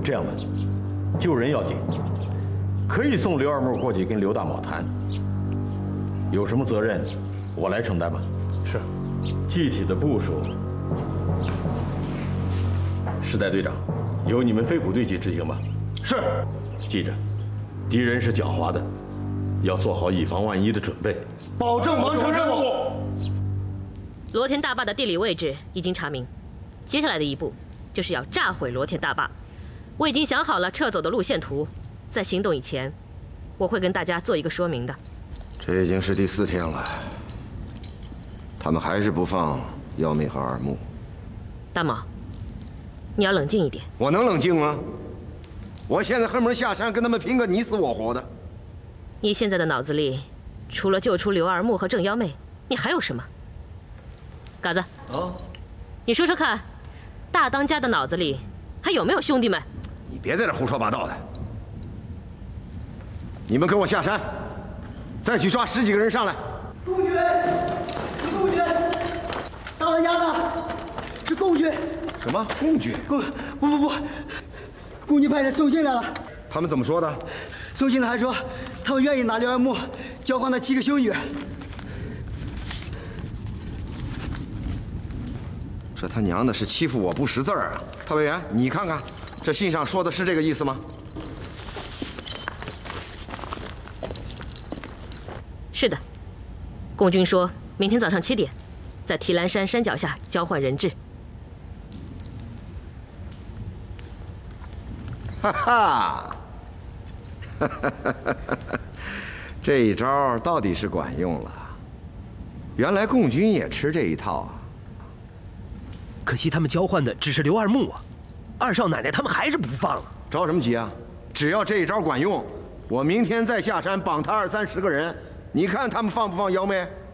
这样吧，救人要紧，可以送刘二木过去跟刘大卯谈。有什么责任，我来承担吧。 是。 具体的部署，时代队长，由你们飞虎队去执行吧。 是。 记着，敌人是狡猾的，要做好以防万一的准备， 保证完成任务。 罗田大坝的地理位置已经查明，接下来的一步就是要炸毁罗田大坝。我已经想好了撤走的路线图，在行动以前，我会跟大家做一个说明的。 这已经是第4天了，他们还是不放幺妹和二木。 大毛，你要冷静一点。 我能冷静吗？我现在恨不得下山跟他们拼个你死我活的。 你现在的脑子里，除了救出刘二木和郑幺妹，你还有什么？嘎子，你说说看，大当家的脑子里还有没有兄弟们？ 你别在这胡说八道的。你们跟我下山，再去抓10几个人上来。 共军，共军，大当家的是共军。 什么共军？ 不，共军派人送信来了。 他们怎么说的？ 送信的还说，他们愿意拿刘二木交换那7个修女。 这他娘的是欺负我不识字儿啊！特派员，你看看，这信上说的是这个意思吗？ 是的，共军说明天早上7点，在提篮山山脚下交换人质。 哈哈，这一招到底是管用了。原来共军也吃这一套啊！ 可惜他们交换的只是刘二木啊，二少奶奶他们还是不放啊！ 着什么急啊？只要这一招管用，我明天再下山绑他20、30个人，你看他们放不放幺妹？